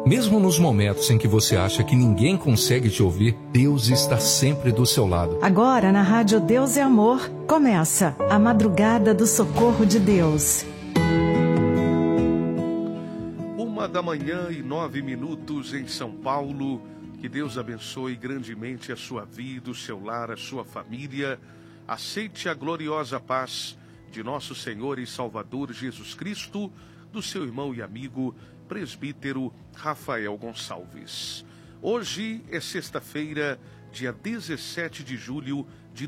Mesmo nos momentos em que você acha que ninguém consegue te ouvir, Deus está sempre do seu lado. Agora, na Rádio Deus é Amor, começa a Madrugada do Socorro de Deus. 1h09 em São Paulo. Que Deus abençoe grandemente a sua vida, o seu lar, a sua família. Aceite a gloriosa paz de nosso Senhor e Salvador Jesus Cristo, do seu irmão e amigo, presbítero Rafael Gonçalves. Hoje é sexta-feira, dia 17 de julho de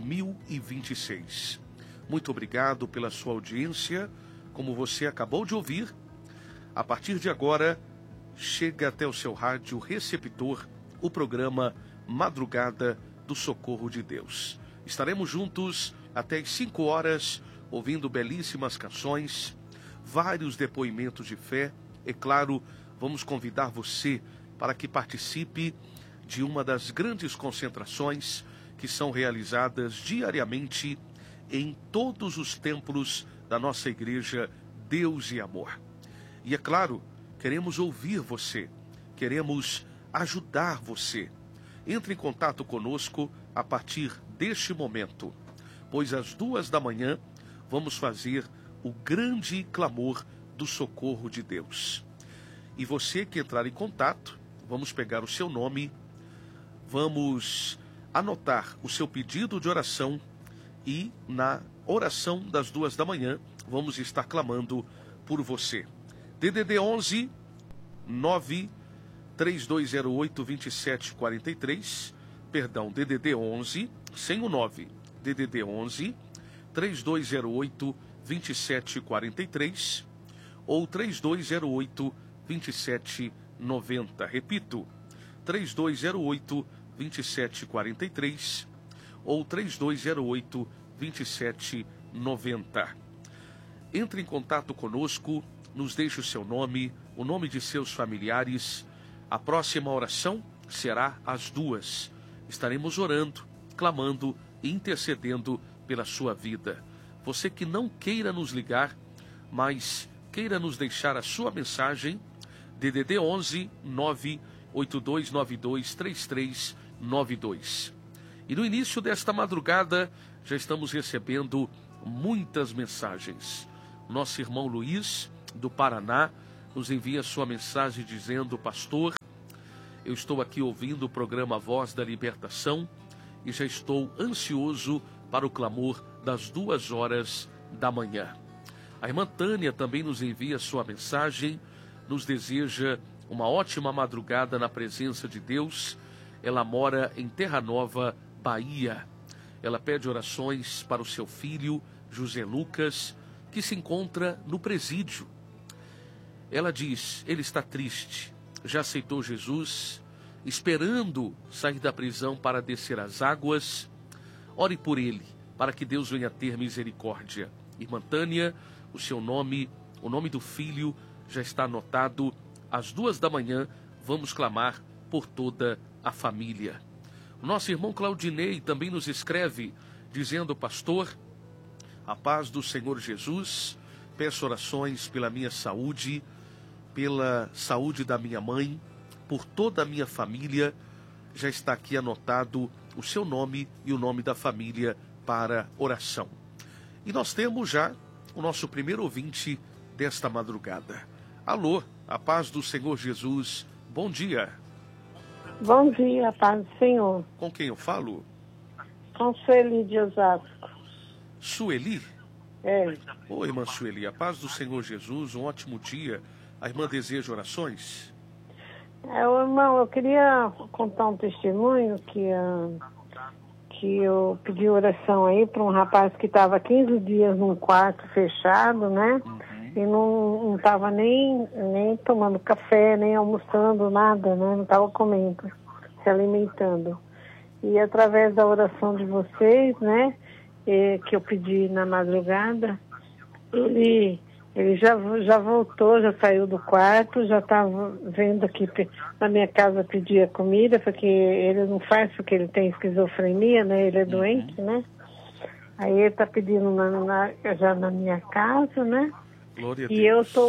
2026. Muito obrigado pela sua audiência. Como você acabou de ouvir, a partir de agora, chega até o seu rádio receptor o programa Madrugada do Socorro de Deus. Estaremos juntos até às 5 horas, ouvindo belíssimas canções, vários depoimentos de fé. É claro, vamos convidar você para que participe de uma das grandes concentrações que são realizadas diariamente em todos os templos da nossa igreja Deus e Amor. E é claro, queremos ouvir você, queremos ajudar você. Entre em contato conosco a partir deste momento, pois às 2 da manhã vamos fazer o grande clamor do socorro de Deus. E você que entrar em contato, vamos pegar o seu nome, vamos anotar o seu pedido de oração e na oração das 2 da manhã vamos estar clamando por você. DDD 11 9 3208 2743, perdão, DDD 11 sem o 9, DDD 11 3208 2743 ou 3208 2790. Repito, 3208 2743 ou 3208 2790. Entre em contato conosco, nos deixe o seu nome, o nome de seus familiares. A próxima oração será às 2. Estaremos orando, clamando e intercedendo pela sua vida. Você que não queira nos ligar, mas queira nos deixar a sua mensagem, DDD 11 98292 3392. E no início desta madrugada já estamos recebendo muitas mensagens. Nosso irmão Luiz, do Paraná, nos envia sua mensagem dizendo: pastor, eu estou aqui ouvindo o programa Voz da Libertação e já estou ansioso para o clamor das 2 horas da manhã. A irmã Tânia também nos envia sua mensagem, nos deseja uma ótima madrugada na presença de Deus. Ela mora em Terra Nova, Bahia. Ela pede orações para o seu filho, José Lucas, que se encontra no presídio. Ela diz, ele está triste, já aceitou Jesus, esperando sair da prisão para descer as águas. Ore por ele, para que Deus venha ter misericórdia. Irmã Tânia, o seu nome, o nome do filho já está anotado. Às 2 da manhã vamos clamar por toda a família. O nosso irmão Claudinei também nos escreve, dizendo: pastor, a paz do Senhor Jesus, peço orações pela minha saúde, pela saúde da minha mãe, por toda a minha família. Já está aqui anotado o seu nome e o nome da família para oração. E nós temos já o nosso primeiro ouvinte desta madrugada. Alô, a paz do Senhor Jesus, bom dia. Bom dia, paz do Senhor. Com quem eu falo? Com Sueli de Osasco. Sueli? É. Oi, irmã Sueli, a paz do Senhor Jesus, um ótimo dia. A irmã deseja orações? Irmão, eu queria contar um testemunho que eu pedi oração aí para um rapaz que estava 15 dias num quarto fechado, né? E não estava nem tomando café, nem almoçando, nada, né? Não estava comendo, se alimentando. E através da oração de vocês, né? Que eu pedi na madrugada, ele já voltou, já saiu do quarto, já estava vendo aqui na minha casa pedir a comida, porque ele não faz porque ele tem esquizofrenia, né? Ele é doente, né? Aí ele está pedindo já na minha casa, né? Glória a E eu Deus.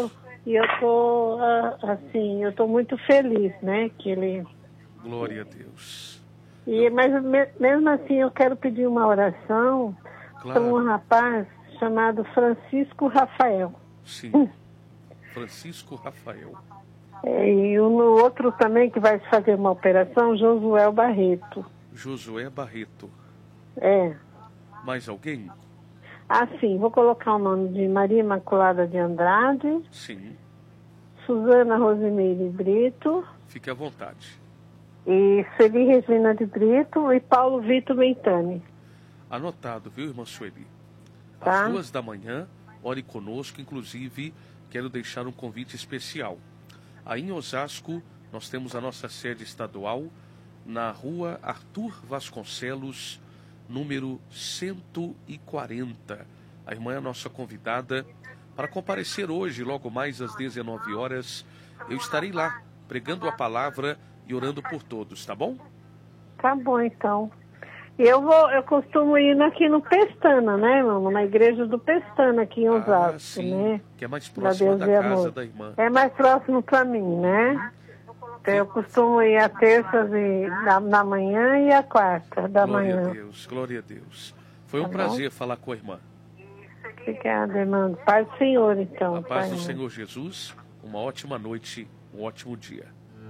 E eu tô, assim, eu tô muito feliz, né, que ele... Glória a Deus. Mas mesmo assim eu quero pedir uma oração para um rapaz chamado Francisco Rafael. Sim, Francisco Rafael. E o outro também que vai fazer uma operação, Josué Barreto. Josué Barreto. É. Mais alguém? Sim, vou colocar o nome de Maria Imaculada de Andrade. Sim. Suzana Rosimeire Brito. Fique à vontade. E Sueli Regina de Brito e Paulo Vitor Mentani. Anotado, viu, irmã Sueli? Tá. Às 2 da manhã, ore conosco, inclusive quero deixar um convite especial. Aí em Osasco, nós temos a nossa sede estadual na rua Arthur Vasconcelos, número 140. A irmã é a nossa convidada para comparecer hoje, logo mais às 19 horas. Eu estarei lá, pregando a palavra e orando por todos, tá bom? Tá bom, então. Eu costumo ir aqui no Pestana, né, irmão? Na igreja do Pestana, aqui em Osasco, sim, né? Que é mais próximo da casa da irmã. É mais próximo para mim, né? Então, eu costumo ir a terças da manhã e a quarta da manhã. Glória a Deus, glória a Deus. Foi um prazer falar com a irmã. Obrigada, irmão. Paz do Senhor, então. A paz do Senhor Jesus, uma ótima noite, um ótimo dia.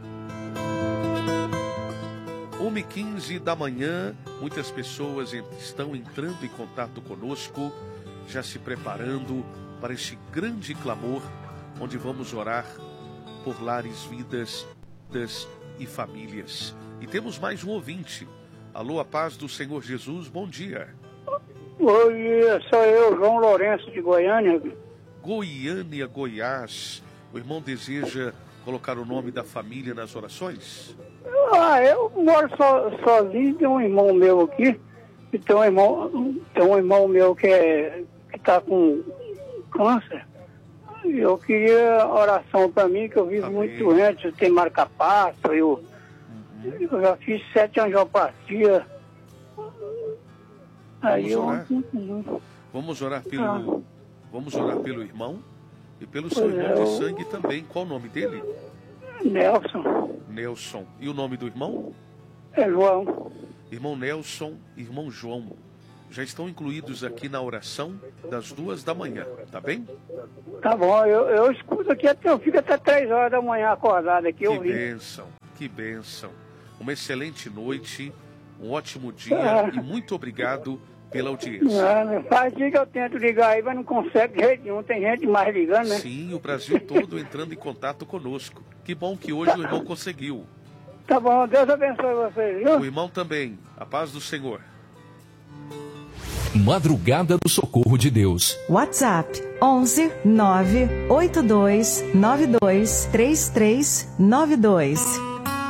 1h15 da manhã, muitas pessoas estão entrando em contato conosco, já se preparando para este grande clamor, onde vamos orar por lares, vidas e famílias. E temos mais um ouvinte. Alô, a paz do Senhor Jesus, bom dia. Bom dia, sou eu, João Lourenço de Goiânia. Goiânia, Goiás. O irmão deseja colocar o nome da família nas orações? Eu moro sozinho, tem um irmão meu aqui, e tem um irmão meu que está com câncer. Eu queria oração para mim, que eu vivo muito doente, eu tenho marca-passo, eu já fiz 7 angiopatia. Vamos orar pelo irmão e pelo seu irmão de sangue também. Qual o nome dele? Nelson. E o nome do irmão? É João. Irmão Nelson, irmão João, já estão incluídos aqui na oração das 2 da manhã, tá bem? Tá bom, eu escuto aqui, eu fico até 3 horas da manhã acordado aqui. Que bênção. Uma excelente noite, um ótimo dia e muito obrigado pela audiência. Faz dia que eu tento ligar aí, mas não consegue de jeito nenhum, tem gente mais ligando, né? Sim, o Brasil todo entrando em contato conosco. Que bom que hoje o irmão conseguiu. Tá bom, Deus abençoe vocês, viu? O irmão também, a paz do Senhor. Madrugada do Socorro de Deus. WhatsApp 11 982 92 3392.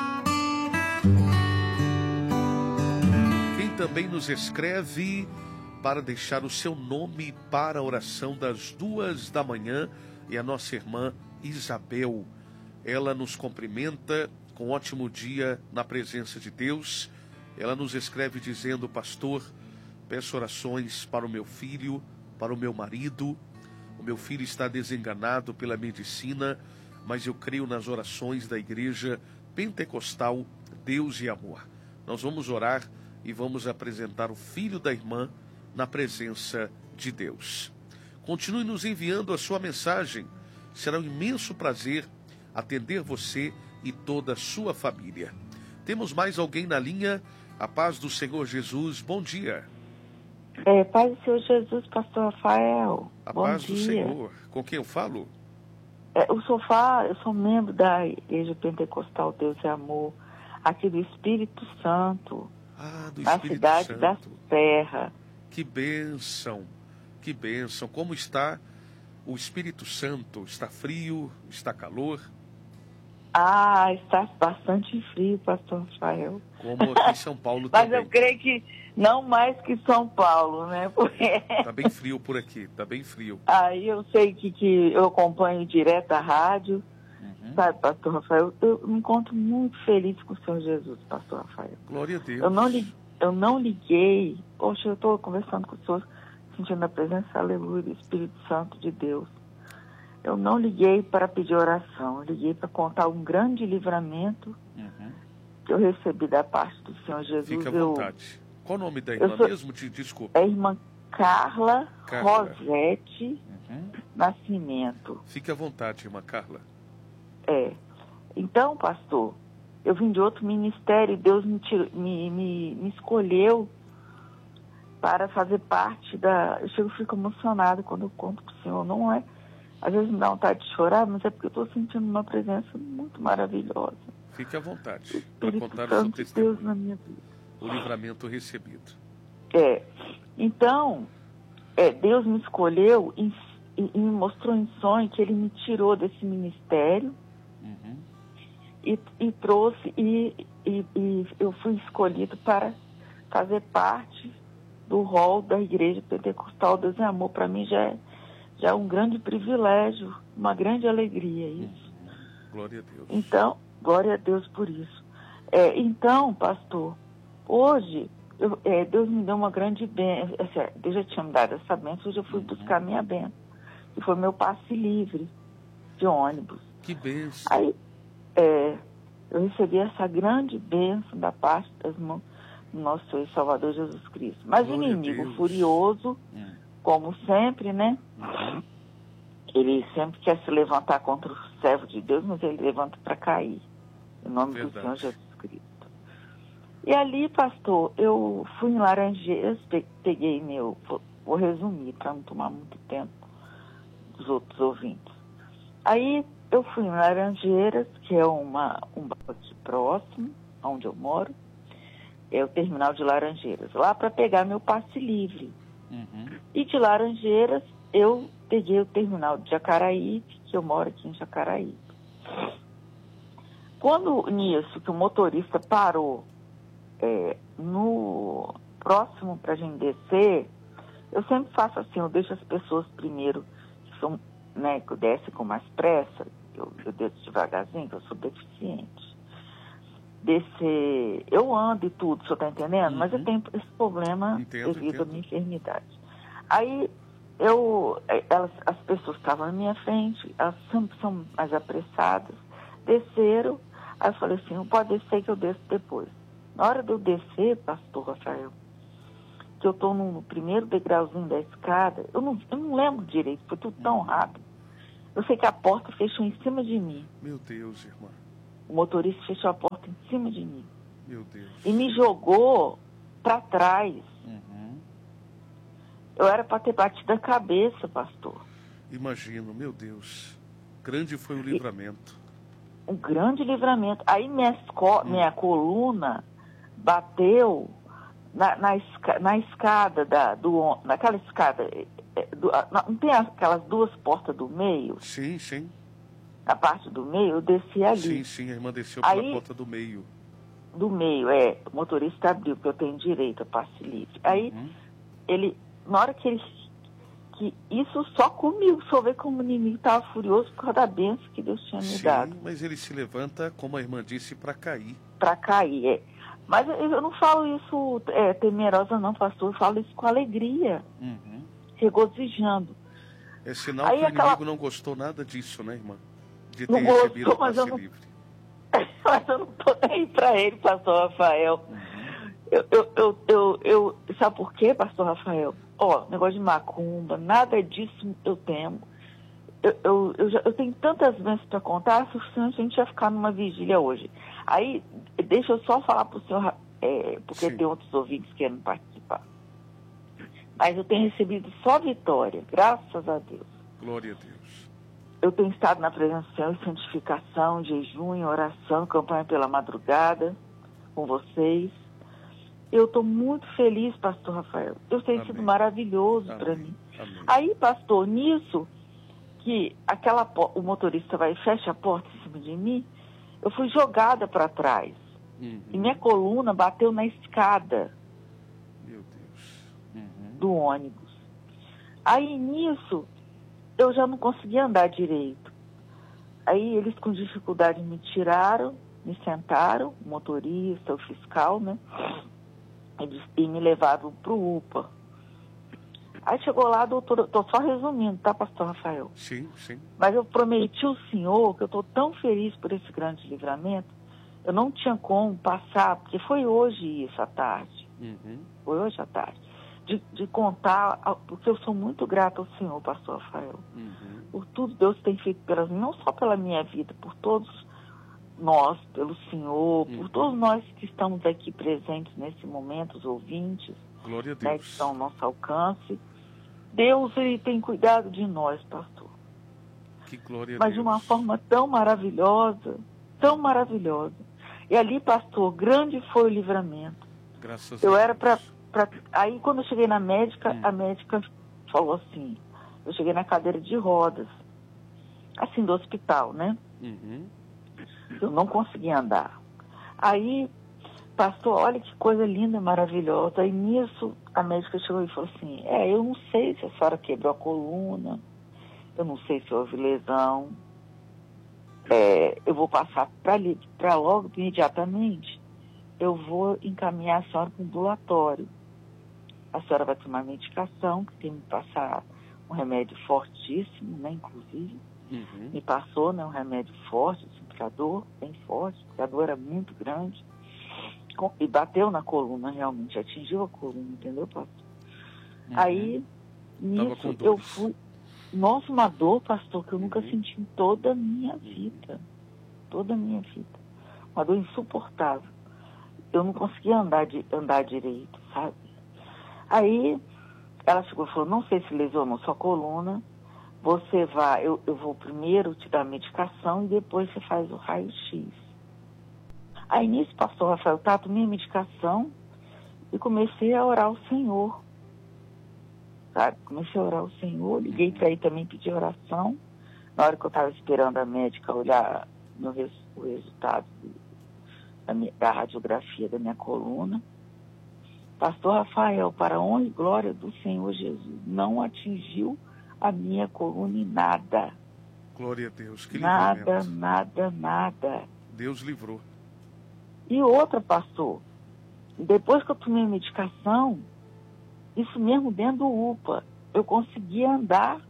Quem também nos escreve para deixar o seu nome para a oração das 2 da manhã é a nossa irmã Isabel. Ela nos cumprimenta com um ótimo dia na presença de Deus. Ela nos escreve dizendo: pastor, peço orações para o meu filho, para o meu marido. O meu filho está desenganado pela medicina, mas eu creio nas orações da Igreja Pentecostal Deus e Amor. Nós vamos orar e vamos apresentar o filho da irmã na presença de Deus. Continue nos enviando a sua mensagem. Será um imenso prazer atender você e toda a sua família. Temos mais alguém na linha? A paz do Senhor Jesus, bom dia. Paz do Senhor Jesus, pastor Rafael. A bom paz dia. do Senhor. Com quem eu falo? Eu sou membro da Igreja Pentecostal Deus e Amor, aqui do Espírito Santo, Do na Espírito cidade Santo. da Serra. Que bênção, que bênção. Como está o Espírito Santo? Está frio? Está calor? Está bastante frio, pastor Rafael. Como aqui em São Paulo Mas também. eu creio que não mais que São Paulo, né? Porque... Está bem frio por aqui, está bem frio. Aí eu sei que eu acompanho direto a rádio, sabe, pastor Rafael? Eu me encontro muito feliz com o Senhor Jesus, pastor Rafael. Glória a Deus. Eu não liguei. Poxa, eu estou conversando com pessoas, sentindo a presença, aleluia, do Espírito Santo de Deus. eu não liguei para pedir oração, eu liguei para contar um grande livramento que eu recebi da parte do Senhor Jesus. Fique à vontade. Qual o nome da irmã mesmo? Desculpa. É a irmã Carla Rosete Nascimento. Fique à vontade, irmã Carla. Então, pastor, eu vim de outro ministério e Deus me escolheu para fazer parte da... Eu fico emocionada quando eu conto para o Senhor. Não é... Às vezes me dá vontade de chorar, mas é porque eu estou sentindo uma presença muito maravilhosa. Fique à vontade para contar o seu testemunho. Deus na minha vida. O livramento recebido. Então, Deus me escolheu e me mostrou em sonho que Ele me tirou desse ministério e trouxe, e eu fui escolhido para fazer parte do rol da Igreja Pentecostal Deus e Amor. Para mim já é um grande privilégio, uma grande alegria isso. Glória a Deus. Então, glória a Deus por isso. Então, pastor, hoje, Deus me deu uma grande bênção. Deus já tinha me dado essa bênção, hoje eu fui buscar a minha bênção, que foi meu passe livre de ônibus. Que bênção. Aí, eu recebi essa grande bênção da parte do nosso Senhor e Salvador Jesus Cristo. Mas o inimigo furioso, como sempre, né? Ele sempre quer se levantar contra o servo de Deus, mas ele levanta para cair. Em nome do Senhor Jesus Cristo. E ali, pastor, eu fui em Laranjeiras, peguei vou resumir para não tomar muito tempo dos outros ouvintes. Aí eu fui em Laranjeiras, que é um bairro aqui próximo, onde eu moro, é o terminal de Laranjeiras, lá para pegar meu passe livre. E de Laranjeiras, eu peguei o terminal de Jacaraí, que eu moro aqui em Jacaraí. Quando nisso, que o motorista parou no próximo para a gente descer, eu sempre faço assim, eu deixo as pessoas primeiro, que são, né, que descem com mais pressa, eu desço devagarzinho, que eu sou deficiente. Descer, eu ando e tudo, o senhor está entendendo? Mas eu tenho esse problema devido à minha enfermidade. Aí as pessoas que estavam na minha frente, elas sempre são mais apressadas, desceram, aí eu falei assim, não pode descer que eu desço depois. Na hora de eu descer, pastor Rafael, que eu estou no primeiro degrauzinho da escada, eu não lembro direito, foi tudo tão rápido. Eu sei que a porta fechou em cima de mim. Meu Deus, irmã. O motorista fechou a porta em cima de mim. Meu Deus. E me jogou para trás. Eu era para ter batido a cabeça, pastor. Imagino, meu Deus. Grande foi o livramento. Um grande livramento. Aí minha coluna bateu na escada naquela escada. Não tem aquelas duas portas do meio? Sim, sim. Na parte do meio, eu desci ali. Sim, sim, a irmã desceu pela porta do meio. Do meio, o motorista abriu, porque eu tenho direito a passe livre. Aí, na hora que isso só comigo, só ver como o inimigo estava furioso por causa da bênção que Deus tinha me dado. Sim, mas ele se levanta, como a irmã disse, para cair. Para cair, Mas eu não falo isso temerosa não, pastor, eu falo isso com alegria, regozijando. É sinal que o inimigo não gostou nada disso, né, irmã? De ter não recebido gostou, o passe livre. Mas eu não tô nem para ele, pastor Rafael. Sabe por quê, pastor Rafael? Negócio de macumba, nada disso eu temo. Eu tenho tantas bênçãos para contar, suficiente a gente vai ficar numa vigília hoje. Aí, deixa eu só falar para o senhor, porque tem outros ouvintes que querem participar. Mas eu tenho recebido só vitória, graças a Deus. Glória a Deus. Eu tenho estado na presença do Senhor em santificação, jejum, oração, campanha pela madrugada com vocês. Eu estou muito feliz, pastor Rafael. Deus tem sido maravilhoso para mim. Amém. Aí, pastor, nisso, que o motorista vai e fecha a porta em cima de mim, eu fui jogada para trás. E minha coluna bateu na escada do ônibus. Aí, nisso, eu já não conseguia andar direito. Aí, eles com dificuldade me tiraram, me sentaram, o motorista, o fiscal, né? E me levaram para o UPA. Aí chegou lá, doutor, estou só resumindo, tá, pastor Rafael? Sim, sim. Mas eu prometi ao senhor que eu estou tão feliz por esse grande livramento, eu não tinha como passar, porque foi hoje isso à tarde, foi hoje à tarde, de contar, porque eu sou muito grata ao senhor, pastor Rafael, por tudo que Deus tem feito pelas mim, não só pela minha vida, por todos nós, pelo senhor, por todos nós que estamos aqui presentes nesse momento, os ouvintes, glória a Deus, né, que estão ao nosso alcance. Deus, ele tem cuidado de nós, pastor. Que glória a Mas Deus. de uma forma tão maravilhosa, tão maravilhosa. E ali, pastor, grande foi o livramento. Graças a Deus. Eu era para... Aí, quando eu cheguei na médica, a médica falou assim, eu cheguei na cadeira de rodas, assim, do hospital, né? Eu não conseguia andar. Aí, pastor, olha que coisa linda, maravilhosa. Aí nisso, a médica chegou e falou assim, eu não sei se a senhora quebrou a coluna, eu não sei se houve lesão, eu vou passar para logo, imediatamente, eu vou encaminhar a senhora para o ambulatório. A senhora vai tomar medicação, que tem que passar um remédio fortíssimo, né, inclusive. Me passou, né, um remédio forte, assim, para a dor, bem forte, porque a dor era muito grande. E bateu na coluna, realmente, atingiu a coluna, entendeu, pastor? Aí, nisso, eu fui... Nossa, uma dor, pastor, que eu nunca senti em toda a minha vida. Toda a minha vida. Uma dor insuportável. Eu não conseguia andar direito, sabe? Aí, ela chegou e falou, não sei se lesionou sua coluna, você vai... Eu vou primeiro te dar a medicação e depois você faz o raio-x. Aí nisso, pastor Rafael, eu tomei a medicação e comecei a orar ao Senhor. Sabe? Comecei a orar ao Senhor, liguei para ele também pedir oração. Na hora que eu estava esperando a médica olhar o resultado da radiografia da minha coluna. Pastor Rafael, para a honra e glória do Senhor Jesus, não atingiu a minha coluna em nada. Glória a Deus, que nada, livramento. nada. Deus livrou. E outra, pastor, depois que eu tomei a medicação, isso mesmo dentro do UPA, eu conseguia andar,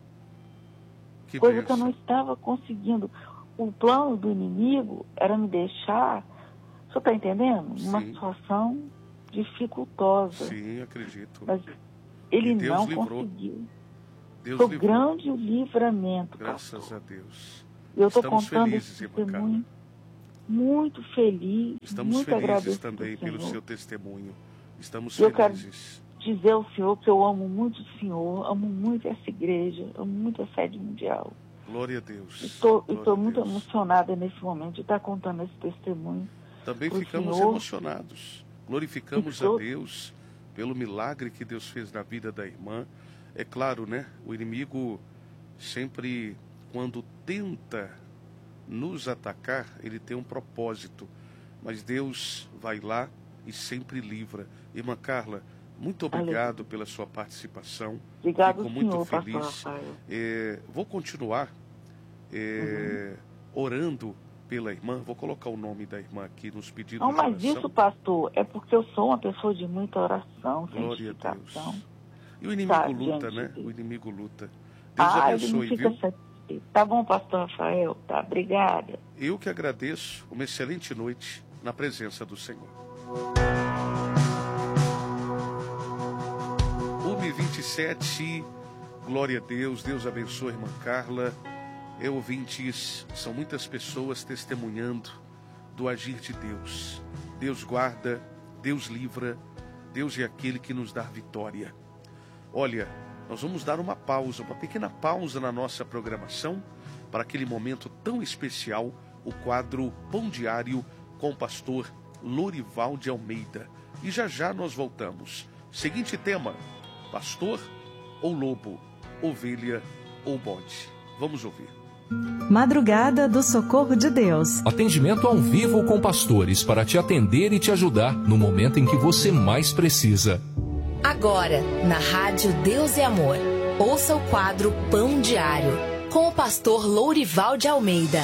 coisa que eu não estava conseguindo. O plano do inimigo era me deixar, o senhor está entendendo? Uma situação dificultosa. Sim, acredito. Mas ele não livrou. conseguiu. Deus Foi livrou. grande o livramento, graças pastor. a Deus. Eu estou Estamos contando felizes, esse irmã testemunho muito feliz, Estamos muito felizes agradecido também ao pelo Senhor. seu testemunho. Estamos Eu quero felizes. dizer ao Senhor que eu amo muito o Senhor, amo muito essa igreja, amo muito a sede mundial. Glória a Deus. Estou muito emocionada nesse momento de estar contando esse testemunho. Também ficamos Senhor, emocionados. Glorificamos a Deus pelo milagre que Deus fez na vida da irmã. É claro, né? O inimigo sempre, quando tenta nos atacar, ele tem um propósito. Mas Deus vai lá e sempre livra. Irmã Carla, muito obrigado pela sua participação. Obrigado, Fico muito senhor, feliz. pastor Rafael. Vou continuar orando pela irmã. Vou colocar o nome da irmã aqui nos pedidos Não, de mas oração. isso, pastor, é porque eu sou uma pessoa de muita oração, Glória a Deus. santificação. E o inimigo Tá, luta, gente, né? Deus. O inimigo luta. Deus Ele não abençoe, fica viu? satisfeito. Tá bom, pastor Rafael, tá? Obrigada. Eu que agradeço. Uma excelente noite na presença do Senhor. 1h27, glória a Deus, Deus abençoe a irmã Carla. Ouvintes, são muitas pessoas testemunhando do agir de Deus. Deus guarda, Deus livra, Deus é aquele que nos dá vitória. Olha, nós vamos dar uma pausa, uma pequena pausa na nossa programação, para aquele momento tão especial, o quadro Pão Diário com o pastor Lorival de Almeida. E já já nós voltamos. Seguinte tema: pastor ou lobo, ovelha ou bode? Vamos ouvir. Madrugada do Socorro de Deus. Atendimento ao vivo com pastores para te atender e te ajudar no momento em que você mais precisa. Agora, na Rádio Deus e Amor, ouça o quadro Pão Diário, com o pastor Lourival de Almeida.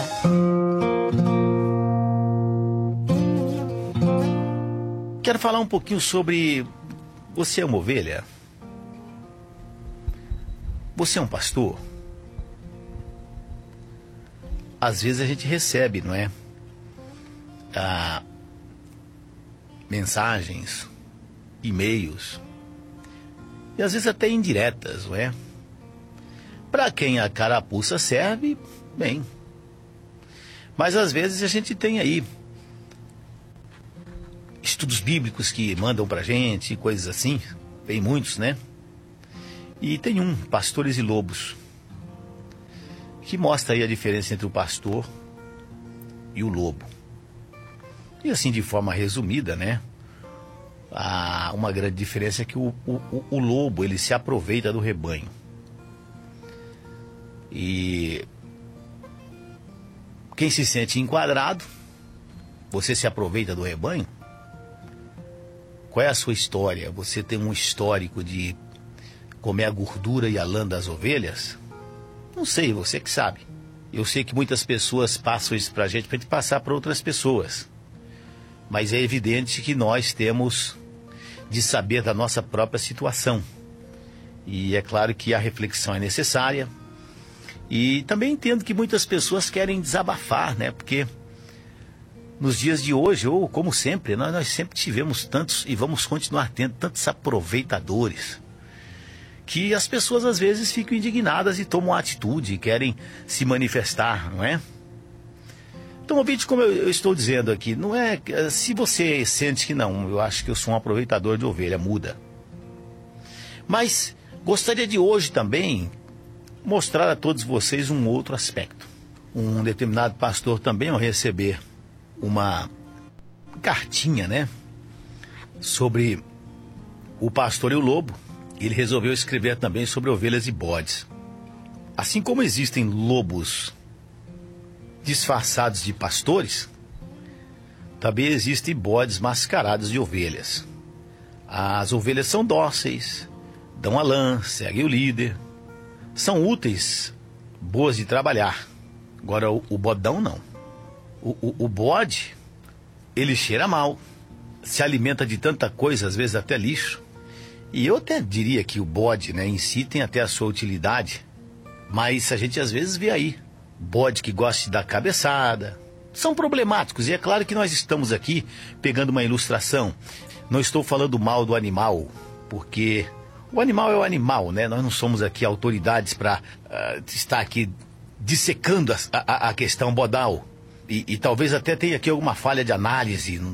Quero falar um pouquinho sobre... Você é uma ovelha? Você é um pastor? Às vezes a gente recebe, não é? Mensagens, e-mails, e às vezes até indiretas, não é? Para quem a carapuça serve, bem. Mas às vezes a gente tem aí estudos bíblicos que mandam pra gente, coisas assim, tem muitos, né? E tem Pastores e Lobos, que mostra aí a diferença entre o pastor e o lobo. E assim, de forma resumida, né? Uma grande diferença é que o lobo, ele se aproveita do rebanho. E quem se sente enquadrado, você se aproveita do rebanho? Qual é a sua história? Você tem um histórico de comer a gordura e a lã das ovelhas? Não sei, você que sabe. Eu sei que muitas pessoas passam isso pra gente passar para outras pessoas. Mas é evidente que nós temos de saber da nossa própria situação. E é claro que a reflexão é necessária. E também entendo que muitas pessoas querem desabafar, né? Porque nos dias de hoje, ou como sempre, nós sempre tivemos tantos e vamos continuar tendo tantos aproveitadores, que as pessoas às vezes ficam indignadas e tomam atitude, querem se manifestar, não é? Então, ouvinte, como eu estou dizendo aqui, não é... Se você sente que não, eu acho que eu sou um aproveitador de ovelha, muda. Mas gostaria de hoje também mostrar a todos vocês um outro aspecto. Um determinado pastor também, ao receber uma cartinha, né, sobre o pastor e o lobo, ele resolveu escrever também sobre ovelhas e bodes. Assim como existem lobos disfarçados de pastores, também existem bodes mascarados de ovelhas. As ovelhas são dóceis, dão a lã, seguem o líder, são úteis, boas de trabalhar. Agora o bodão não. O bode, ele cheira mal, se alimenta de tanta coisa, às vezes até lixo. E eu até diria que o bode, né, em si tem até a sua utilidade, mas a gente às vezes vê aí bode que gosta de dar cabeçada. São problemáticos, e é claro que nós estamos aqui pegando uma ilustração. Não estou falando mal do animal, porque o animal é o animal, né? Nós não somos aqui autoridades para estar aqui dissecando a questão bodal. E talvez até tenha aqui alguma falha de análise,